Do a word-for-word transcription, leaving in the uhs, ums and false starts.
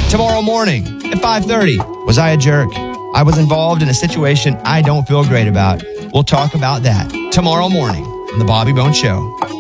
tomorrow morning at five thirty. Was I a jerk? I was involved in a situation I don't feel great about. We'll talk about that tomorrow morning on The Bobby Bones Show.